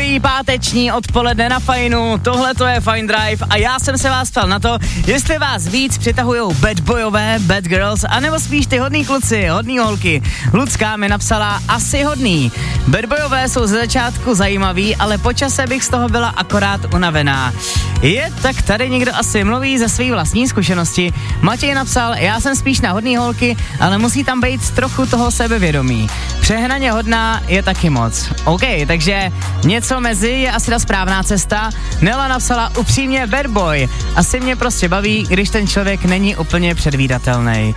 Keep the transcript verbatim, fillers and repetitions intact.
Dobrý páteční odpoledne na Fajnu, tohle to je Fine Drive a já jsem se vás ptal na to, jestli vás víc přitahujou bad boyové, bad girls, anebo spíš ty hodný kluci, hodný holky. Lucka mi napsala asi hodný. Bad boyové jsou ze začátku zajímaví, ale po čase bych z toho byla akorát unavená. Je, tak tady někdo asi mluví ze své vlastní zkušenosti. Matěj napsal, já jsem spíš na hodný holky, ale musí tam být trochu toho sebevědomí. Přehnaně hodná je taky moc. OK, takže něco mezi je asi ta správná cesta. Nela napsala upřímně bad boy. Asi mě prostě baví, když ten člověk není úplně předvídatelný.